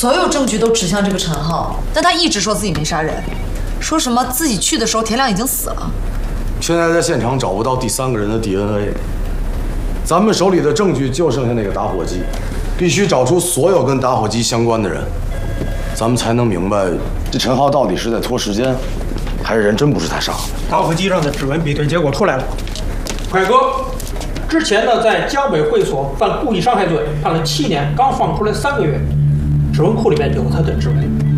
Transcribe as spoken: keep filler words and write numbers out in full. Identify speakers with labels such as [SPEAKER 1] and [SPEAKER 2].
[SPEAKER 1] 所有证据都指向这个陈浩，但他一直说自己没杀人，说什么自己去的时候田亮已经死了。
[SPEAKER 2] 现在在现场找不到第三个人的 D N A， 咱们手里的证据就剩下那个打火机，必须找出所有跟打火机相关的人，咱们才能明白这陈浩到底是在拖时间，还是人真不是他杀的。
[SPEAKER 3] 打火机上的指纹比对结果出来了，快哥。 之前呢，在江北会所犯故意伤害罪，判了七年，刚放出来三个月，指纹库里面有他的指纹。